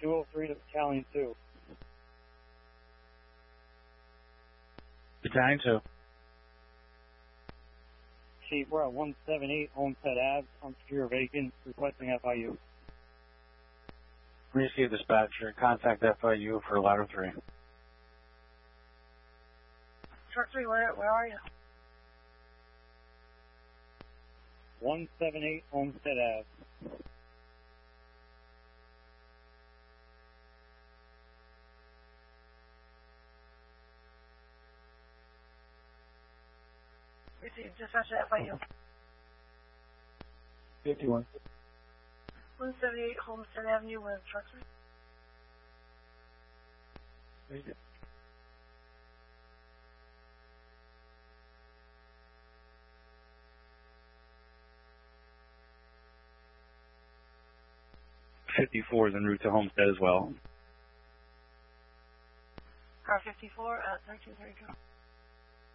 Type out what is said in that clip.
203 to Battalion 2. Battalion 2. Chief, we're at 178 Homestead Ave, unsecure vacant, requesting FIU. Receive dispatcher. Contact FIU for ladder 3. Truck 3, where are you? 178 Homestead Ave. Receive dispatcher FIU. 51. 178 Homestead Avenue with truck 3. Thank you. .54 is en route to Homestead as well. Car 54 at 1332.